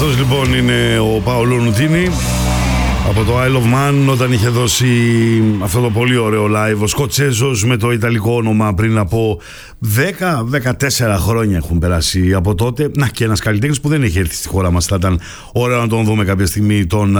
Αυτός λοιπόν είναι ο Πάολο Νουτίνι από το Isle of Man, όταν είχε δώσει αυτό το πολύ ωραίο live. Ο Σκοτσέζος με το ιταλικό όνομα πριν από 10-14 χρόνια έχουν περάσει από τότε. Να, και ένας καλλιτέχνης που δεν έχει έρθει στη χώρα μας. Θα ήταν ωραίο να τον δούμε κάποια στιγμή, τον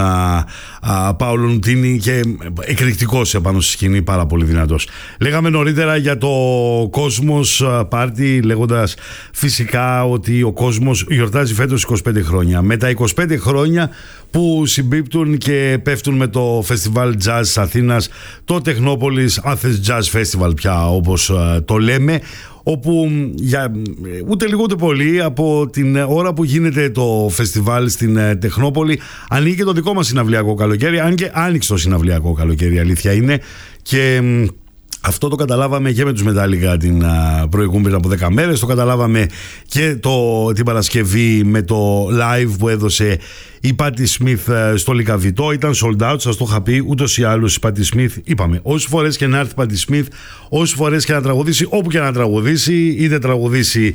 Πάολο Νουτίνι, και εκρηκτικός επάνω στη σκηνή, πάρα πολύ δυνατός. Λέγαμε νωρίτερα για το Cosmos Party, λέγοντας φυσικά ότι ο Cosmos γιορτάζει φέτος 25 χρόνια. Με τα 25 χρόνια που συμπίπτουν και πέφτουν με το Festival Jazz Αθήνας, το Technopolis Athens Jazz Festival πια όπως το λέμε, όπου για ούτε λίγο ούτε πολύ από την ώρα που γίνεται το φεστιβάλ στην Τεχνόπολη ανοίγει και το δικό μας συναυλιακό καλοκαίρι, αν και άνοιξε το συναυλιακό καλοκαίρι, αλήθεια είναι, και αυτό το καταλάβαμε και με τους Metallica την προηγούμενη από 10 μέρες. Το καταλάβαμε και την Παρασκευή με το live που έδωσε η Patti Smith στο Λυκαβητό. Ήταν sold out, σας το είχα πει, ούτως ή άλλως η Patti Smith. Είπαμε, όσες φορές και να έρθει η Patti Smith, όσες φορές και να τραγουδήσει, όπου και να τραγουδήσει, είτε τραγουδήσει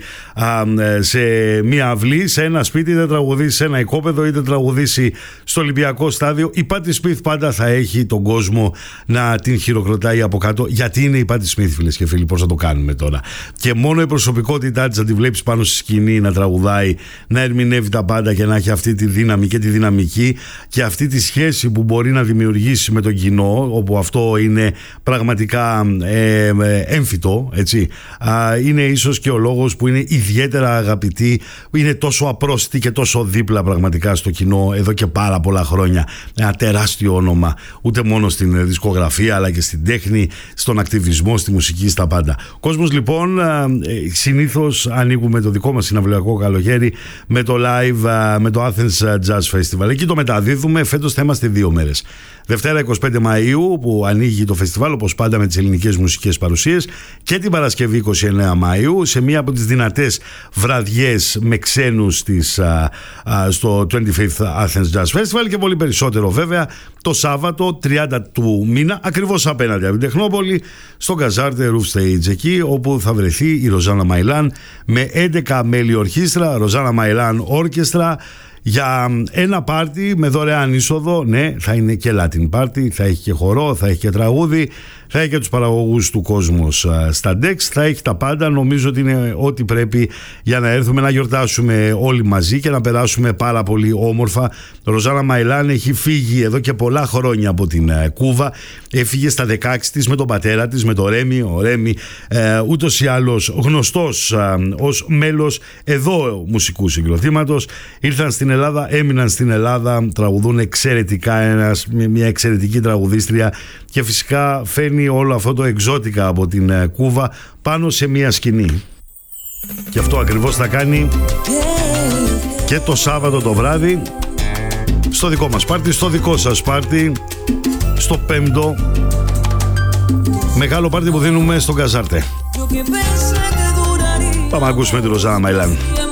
σε μία αυλή, σε ένα σπίτι, είτε τραγουδήσει σε ένα οικόπεδο, είτε τραγουδήσει στο Ολυμπιακό στάδιο, η Patti Smith πάντα θα έχει τον κόσμο να την χειροκροτάει από κάτω, γιατί είναι η Patti Smith, φίλες και φίλοι. Πώς θα το κάνουμε τώρα? Και μόνο η προσωπικότητά της, να τη βλέπεις πάνω στη σκηνή να τραγουδάει, να ερμηνεύει τα πάντα και να έχει αυτή τη δύναμη και τη δυναμική και αυτή τη σχέση που μπορεί να δημιουργήσει με τον κοινό, όπου αυτό είναι πραγματικά έμφυτο, έτσι. Είναι ίσως και ο λόγος που είναι ιδιαίτερα αγαπητή, είναι τόσο απρόσιτη και τόσο δίπλα πραγματικά στο κοινό εδώ και πάρα πολλά χρόνια. Ένα τεράστιο όνομα, ούτε μόνο στην δισκογραφία αλλά και στην τέχνη, στον ακτιβισμό, στη μουσική, στα πάντα. Ο κόσμος λοιπόν, συνήθως ανοίγουμε το δικό μας συναυλιακό καλοκαίρι με το live, με το Athens Jazz Festival. Εκεί το μεταδίδουμε. Φέτος θα είμαστε 2 μέρες. Δευτέρα 25 Μαΐου που ανοίγει το φεστιβάλ, όπως πάντα με τις ελληνικές μουσικές παρουσίες, και την Παρασκευή 29 Μαΐου σε μία από τις δυνατές βραδιές με ξένους στο 25th Athens Jazz Festival, και πολύ περισσότερο βέβαια το Σάββατο 30 του μήνα, ακριβώς απέναντι από την Τεχνόπολη, στο Καζάρτε Roof Stage, εκεί όπου θα βρεθεί η Ροζάνα Μαϊλάν με 11 μέλη ορχήστρα, Ροζάνα Μαϊλάν Όρκεστρα, για ένα πάρτι με δωρεάν είσοδο. Ναι, θα είναι και Latin Party, θα έχει και χορό, θα έχει και τραγούδι, θα έχει και τους παραγωγούς του Cosmos στα Dex, θα έχει τα πάντα. Νομίζω ότι είναι ό,τι πρέπει για να έρθουμε να γιορτάσουμε όλοι μαζί και να περάσουμε πάρα πολύ όμορφα. Ροζάνα Μαϊλάν έχει φύγει εδώ και πολλά χρόνια από την Κούβα. Έφυγε στα 16 της με τον πατέρα της, με τον Ρέμι. Ο Ρέμι ούτως ή άλλως γνωστός ως μέλος εδώ μουσικού συγκροτήματος. Ήρθαν στην Ελλάδα, έμειναν στην Ελλάδα, τραγουδούν εξαιρετικά, μια εξαιρετική τραγουδίστρια, και φυσικά φέρνει όλο αυτό το εξώτικα από την Κούβα πάνω σε μια σκηνή. Και αυτό ακριβώς θα κάνει και το Σάββατο το βράδυ στο δικό μας πάρτι, στο δικό σας πάρτι, στο 5ο μεγάλο πάρτι που δίνουμε στον Καζάρτε. Πάμε να ακούσουμε τη Ροζάνα Μαϊλάν.